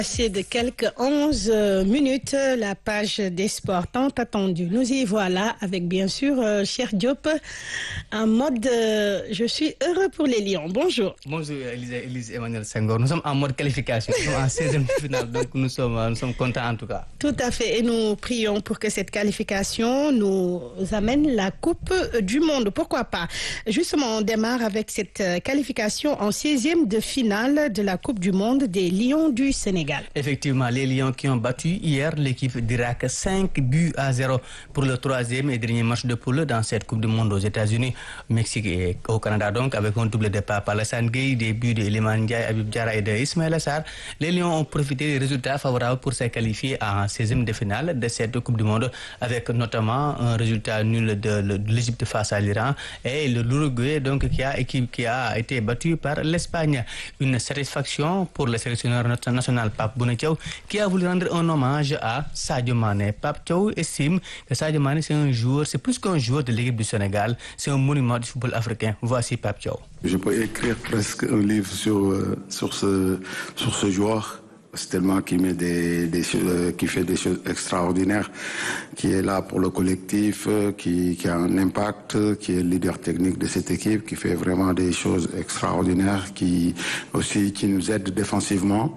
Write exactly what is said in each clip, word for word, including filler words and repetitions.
Passé de quelques onze minutes, la page des sports tant attendue. Nous y voilà avec bien sûr euh, Cheikh Diop en mode euh, je suis heureux pour les Lions. Bonjour. Bonjour Elise, Elise Emmanuel Senghor. Nous sommes en mode qualification, nous sommes en seizième de finale, donc nous sommes, nous sommes contents en tout cas. Tout à fait, et nous prions pour que cette qualification nous amène la Coupe du Monde. Pourquoi pas? Justement, on démarre avec cette qualification en seizième de finale de la Coupe du Monde des Lions du Sénégal. Effectivement, les Lions qui ont battu hier l'équipe d'Irak cinq buts à zéro pour le troisième et dernier match de poule dans cette Coupe du Monde aux États-Unis, Mexique et au Canada, donc avec un double départ par Alassane Gueye, des buts de Iliman Ndiaye, Habib Diarra et de Ismaïla Sarr. Les Lions ont profité des résultats favorables pour se qualifier en seizième de finale de cette Coupe du Monde, avec notamment un résultat nul de, de l'Égypte face à l'Iran et le l'Uruguay, donc qui a, qui, qui a été battu par l'Espagne. Une satisfaction pour le sélectionneur national Pape Bouna Thiaw, qui a voulu rendre un hommage à Sadio Mané. Pape Thiaw estime que Sadio Mané c'est un joueur, c'est plus qu'un joueur de l'équipe du Sénégal, c'est un monument du football africain. Voici Pape Thiaw. Je peux écrire presque un livre sur euh, sur ce sur ce joueur. C'est tellement qu'il met des, des choses, qui fait des choses extraordinaires, qui est là pour le collectif, qui, qui a un impact, qui est le leader technique de cette équipe, qui fait vraiment des choses extraordinaires, qui aussi qui nous aide défensivement.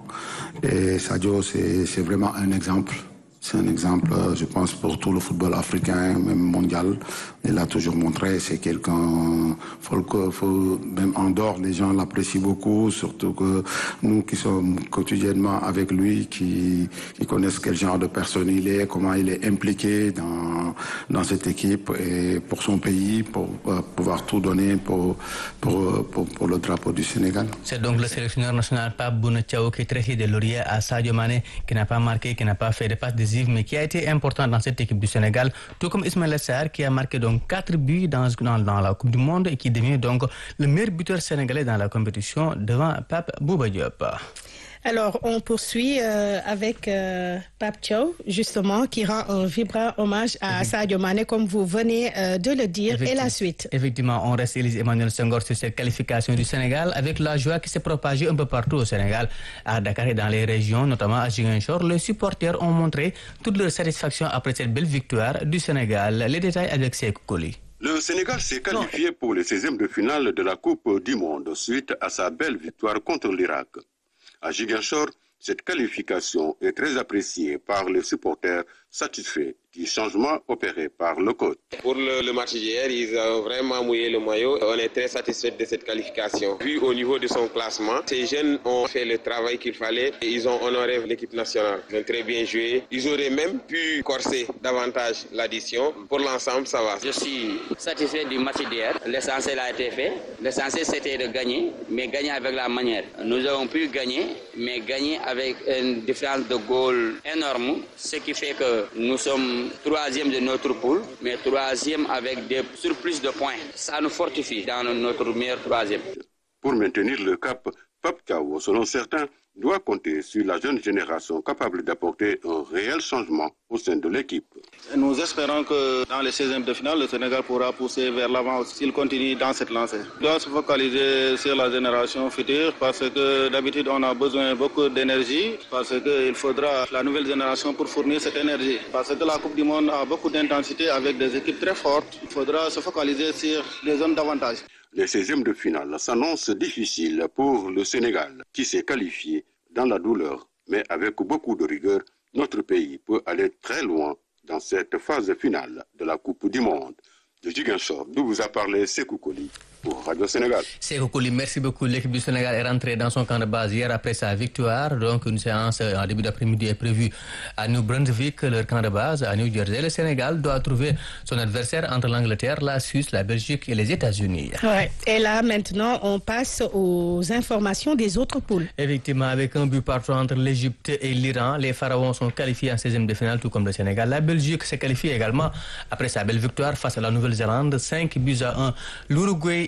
Et Sadio, c'est, c'est vraiment un exemple. C'est un exemple, je pense, pour tout le football africain, même mondial. Il a toujours montré, c'est quelqu'un, faut le, faut, même en dehors, les gens l'apprécient beaucoup, surtout que nous qui sommes quotidiennement avec lui, qui, qui connaissent quel genre de personne il est, comment il est impliqué dans, dans cette équipe et pour son pays, pour uh, pouvoir tout donner pour, pour, pour, pour le drapeau du Sénégal. C'est donc le sélectionneur national Pape Bouna Thiaw qui trahit de lauriers à Sadio Mané, qui n'a pas marqué, qui n'a pas fait de passes décisives, mais qui a été important dans cette équipe du Sénégal, tout comme Ismaïla Sarr qui a marqué donc quatre buts dans, dans, dans la Coupe du Monde et qui devient donc le meilleur buteur sénégalais dans la compétition devant Pape Bouba Diop. Alors, on poursuit euh, avec euh, Pape Thiaw, justement, qui rend un vibrant hommage à Sadio Mané, comme vous venez euh, de le dire, et la suite. Effectivement, on reste Elise Emmanuel Senghor sur cette qualification du Sénégal, avec la joie qui s'est propagée un peu partout au Sénégal, à Dakar et dans les régions, notamment à Ziguinchor. Les supporters ont montré toute leur satisfaction après cette belle victoire du Sénégal. Les détails avec Sékou Koli. Le Sénégal s'est qualifié pour les seizièmes de finale de la Coupe du Monde suite à sa belle victoire contre l'Irak. À Ziguinchor, cette qualification est très appréciée par les supporters satisfaits du changement opéré par le coach. Pour le, le match d'hier, ils ont vraiment mouillé le maillot. On est très satisfaits de cette qualification. Vu au niveau de son classement, ces jeunes ont fait le travail qu'il fallait et ils ont honoré l'équipe nationale. Ils ont très bien joué. Ils auraient même pu corser davantage l'addition. Pour l'ensemble, ça va. Je suis satisfait du match d'hier. L'essentiel a été fait. L'essentiel, c'était de gagner, mais gagner avec la manière. Nous avons pu gagner, mais gagner avec une différence de goal énorme, ce qui fait que nous sommes troisième de notre poule, mais troisième avec des surplus de points. Ça nous fortifie dans notre meilleur troisième. Pour maintenir le cap, Pape Thiaw, selon certains, doit compter sur la jeune génération capable d'apporter un réel changement au sein de l'équipe. Nous espérons que dans les seizièmes de finale, le Sénégal pourra pousser vers l'avant s'il continue dans cette lancée. Il doit se focaliser sur la génération future parce que d'habitude on a besoin de beaucoup d'énergie, parce qu'il faudra la nouvelle génération pour fournir cette énergie. Parce que la Coupe du Monde a beaucoup d'intensité avec des équipes très fortes. Il faudra se focaliser sur les zones d'avantage. Les seizièmes de finale s'annoncent difficiles pour le Sénégal, qui s'est qualifié dans la douleur. Mais avec beaucoup de rigueur, notre pays peut aller très loin dans cette phase finale de la Coupe du Monde. De Ziguinchor, d'où vous a parlé Sékou Koli pour Radio Sénégal. Sékou Koli, merci beaucoup. L'équipe du Sénégal est rentrée dans son camp de base hier après sa victoire. Donc une séance en début d'après-midi est prévue à New Brunswick, leur camp de base à New Jersey. Le Sénégal doit trouver son adversaire entre l'Angleterre, la Suisse, la Belgique et les États-Unis. Ouais. Et là maintenant, on passe aux informations des autres poules. Effectivement, avec un but partout entre l'Égypte et l'Iran, les Pharaons sont qualifiés en seizième de finale, tout comme le Sénégal. La Belgique s'est qualifiée également après sa belle victoire face à la Nouvelle-Zélande, cinq buts à un. L'Uruguay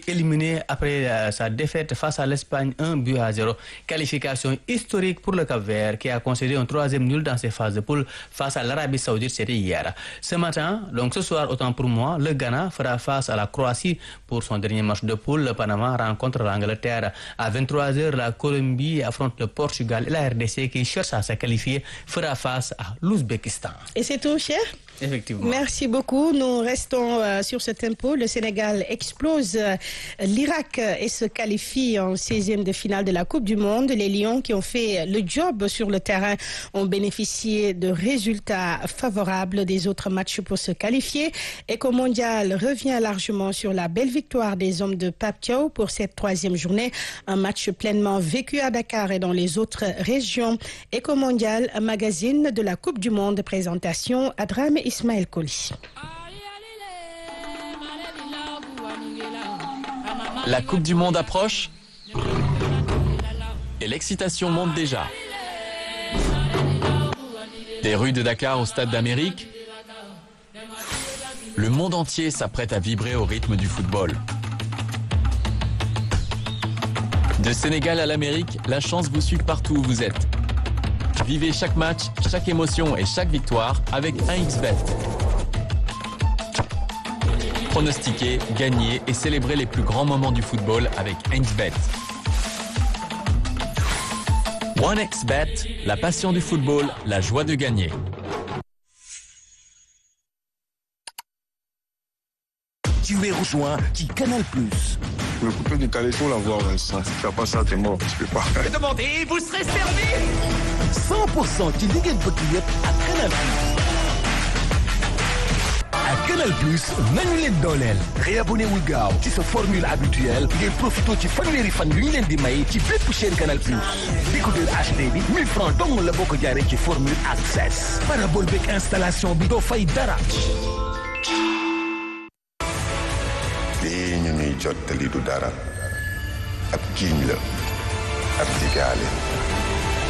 éliminé après euh, sa défaite face à l'Espagne un but à zéro. Qualification historique pour le Cap-Vert qui a concédé un troisième nul dans ses phases de poule face à l'Arabie Saoudite, c'était hier. Ce matin, donc ce soir, autant pour moi, le Ghana fera face à la Croatie pour son dernier match de poule. Le Panama rencontre l'Angleterre. À vingt-trois heures, la Colombie affronte le Portugal et la R D C qui cherche à se qualifier fera face à l'Ouzbékistan. Et c'est tout, cher? Effectivement. Merci beaucoup. Nous restons euh, sur ce tempo. Le Sénégal explose euh, l'Irak et se qualifie en seizième de finale de la Coupe du Monde. Les Lions qui ont fait le job sur le terrain ont bénéficié de résultats favorables des autres matchs pour se qualifier. Eco Mondial revient largement sur la belle victoire des hommes de Pape Thiaw pour cette troisième journée. Un match pleinement vécu à Dakar et dans les autres régions. Eco Mondial, un magazine de la Coupe du Monde. Présentation Adram Ismaël Koli. La Coupe du Monde approche et l'excitation monte déjà. Des rues de Dakar au Stade d'Amérique, le monde entier s'apprête à vibrer au rythme du football. De Sénégal à l'Amérique, la chance vous suit partout où vous êtes. Vivez chaque match, chaque émotion et chaque victoire avec un X Bet. Pronostiquez, gagnez et célébrez les plus grands moments du football avec un X Bet. one X Bet, la passion du football, la joie de gagner. Tu es rejoint qui Canal plus. Le coupé du calais, il faut l'avoir, ça. Si tu fais pas ça, t'es mort, tu peux pas. Demandez, vous serez servi cent pour cent ci li ngeen bëgg yëpp ak Canal plus. ak Canal plus nañu leen dooleel. réabonné wu gaaw ci sa formule habituelle ngeen profité ci fanweeri fan yu ñu leen di may ci bépp chaîne Canal plus. décodeur H D bi mille francs dong la boo ko jaaree ci formule access. parabole beeg installation bi doo fay dara. lii ñu ñuy jottali du dara ab kiiñ la ab digaale